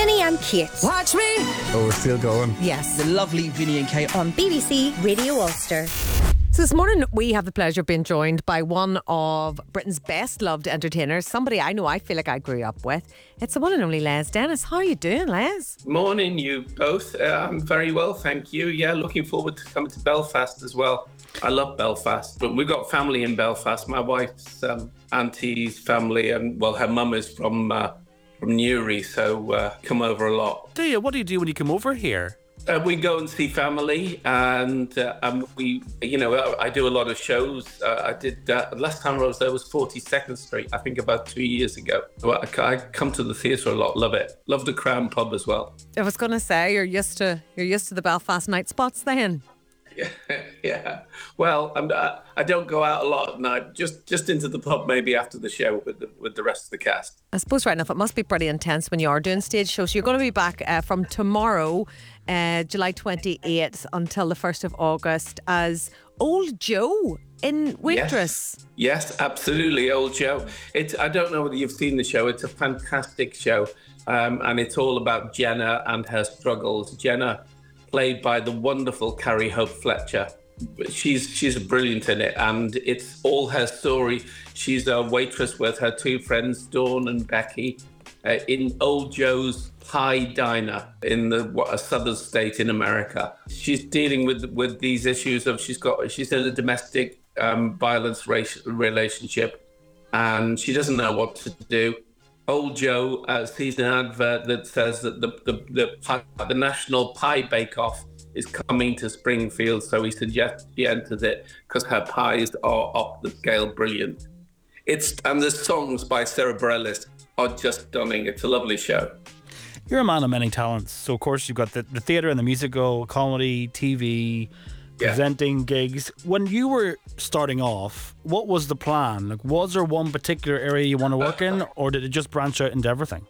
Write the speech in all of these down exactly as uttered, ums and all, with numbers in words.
Vinny and Kate. Watch me! Oh, we're still going. Yes. The lovely Vinny and Kate On B B C Radio Ulster. So this morning we have the pleasure of being joined by one of Britain's best loved entertainers, somebody I know I feel like I grew up with. It's the one and only Les Dennis. How are you doing, Les? Morning, you both. Uh, I'm very well, thank you. Yeah, looking forward to coming to Belfast as well. I love Belfast, but we've got family in Belfast. My wife's um, auntie's family, and well, her mum is from uh, from Newry, so uh, come over a lot. Do you? What do you do when you come over here? Uh, we go and see family, and uh, um, we, you know, I, I do a lot of shows. Uh, I did uh, last time I was there was forty-second Street, I think about two years ago. So I, I come to the theatre a lot, love it, love the Crown Pub as well. I was going to say you're used to you're used to the Belfast night spots then. Yeah, yeah. Well, I'm, uh, I don't go out a lot at night. Just just into the pub maybe after the show with the, with the rest of the cast. I suppose right enough it must be pretty intense when you are doing stage shows. So you're going to be back uh, from tomorrow, uh, July twenty-eighth, until the first of August as Old Joe in Waitress. Yes, yes, absolutely, Old Joe. It's I don't know whether you've seen the show. It's a fantastic show, um, and it's all about Jenna and her struggles. Jenna, played by the wonderful Carrie Hope Fletcher. She's she's brilliant in it, and it's all her story. She's a waitress with her two friends, Dawn and Becky, uh, in Old Joe's Pie Diner in the what, a southern state in America. She's dealing with with these issues of she's got she's in a domestic um, violence race, relationship, and she doesn't know what to do. Old Joe uh, sees an advert that says that the the the, pie, the National Pie Bake Off is coming to Springfield, so he suggests she enters it because her pies are off the scale brilliant. It's and the songs by Sarah Bareilles are just stunning. It's a lovely show. You're a man of many talents, so of course you've got the, the theatre and the musical, comedy, T V, Yeah. presenting gigs. When you were starting off, what was the plan? Like, was there one particular area you want to work in, or did it just branch out into everything?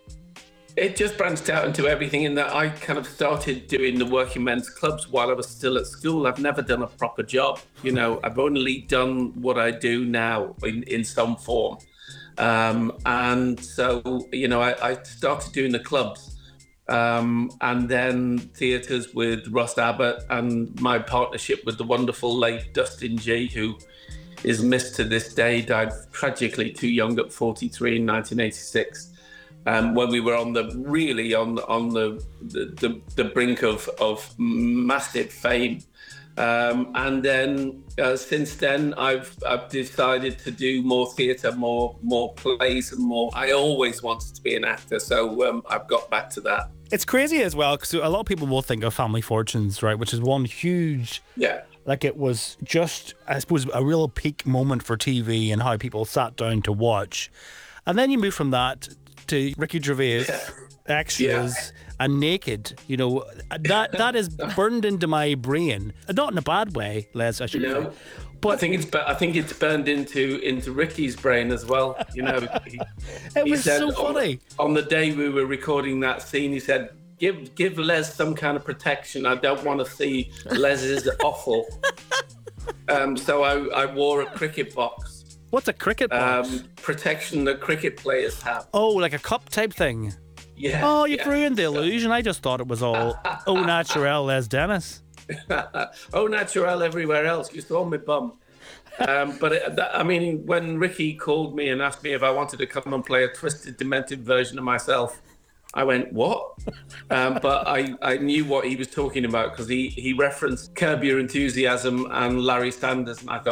It just branched out into everything in that I kind of started doing the working men's clubs while I was still at school. I've never done a proper job. You know, I've only done what I do now in, in some form. Um, and so, you know, I, I started doing the clubs um, and then theatres with Russ Abbott and my partnership with the wonderful late Dustin G, who is missed to this day, died tragically too young at forty-three in nineteen eighty-six. Um, when we were on the really on on the the, the, the brink of of massive fame, um, and then uh, since then I've I've decided to do more theatre, more more plays, and more. I always wanted to be an actor, so um, I've got back to that. It's crazy as well, because a lot of people will think of Family Fortunes, right, which is one huge. Yeah. Like, it was just, I suppose, a real peak moment for T V and how people sat down to watch, and then you move from that to Ricky Gervais, Yeah. Extras, Yeah. and Naked. You know, that that is burned into my brain. Not in a bad way, Les, I should You know, say. But I think it's bu- I think it's burned into into Ricky's brain as well. You know, he, it he was said so on- funny. On the day we were recording that scene, he said, "Give give Les some kind of protection. I don't want to see Les's awful." Um, so I, I wore a cricket box. What's a cricket box? Um, protection that cricket players have. Oh, like a cup type thing. Yeah. Oh, you've yeah. ruined the illusion. I just thought it was all au naturel, Les Dennis. Oh, natural everywhere else. You saw me bum. Um, but it, that, I mean, when Ricky called me and asked me if I wanted to come and play a twisted, demented version of myself, I went, what? Um, but I, I knew what he was talking about because he, he referenced Curb Your Enthusiasm and Larry Sanders, and I thought,